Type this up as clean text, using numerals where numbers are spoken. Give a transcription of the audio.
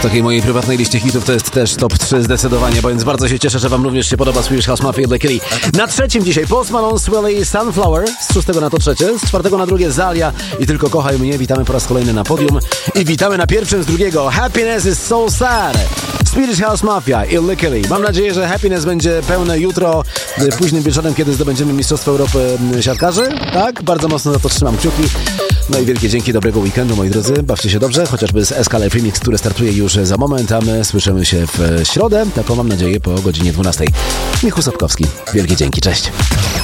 takiej mojej prywatnej liście hitów to jest też top 3 zdecydowanie, więc bardzo się cieszę, że wam również się podoba Swedish House Mafia i Illa Kelly. Na trzecim dzisiaj Post Malone, Swelly, Sunflower, z 6 na to trzecie, z 4 na drugie Zalia i Tylko kochaj mnie. Witamy po raz kolejny na podium i witamy na pierwszym z drugiego Happiness is so sad. Swedish House Mafia i Illa Kelly. Mam nadzieję, że Happiness będzie pełne jutro, późnym wieczorem, kiedy zdobędziemy Mistrzostwo Europy siatkarzy. Tak? Bardzo mocno za to trzymam kciuki. No i wielkie dzięki, dobrego weekendu, moi drodzy. Bawcie się dobrze, chociażby z Escalade Remix, który startuje już za moment, a my słyszymy się w środę, taką mam nadzieję, po godzinie 12. Michu Sapkowski. Wielkie dzięki, cześć.